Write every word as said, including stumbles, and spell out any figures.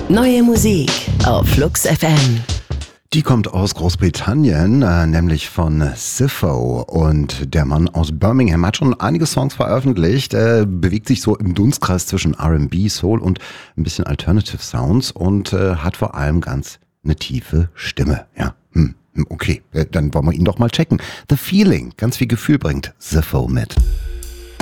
Neue Musik auf Flux F M. Die kommt aus Großbritannien, äh, nämlich von Sipho, und der Mann aus Birmingham hat schon einige Songs veröffentlicht, äh, bewegt sich so im Dunstkreis zwischen R and B, Soul und ein bisschen Alternative Sounds und äh, hat vor allem ganz eine tiefe Stimme. Ja, hm, okay, äh, dann wollen wir ihn doch mal checken. The Feeling, ganz viel Gefühl bringt Sipho mit.